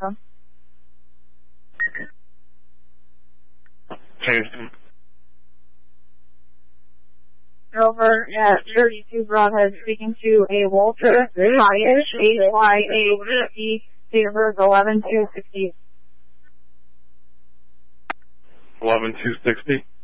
welcome. Jason. Over at 32 Broadhead, speaking to a Walter Hyatt, HYA, date of birth 11/2/60. 11/2/60.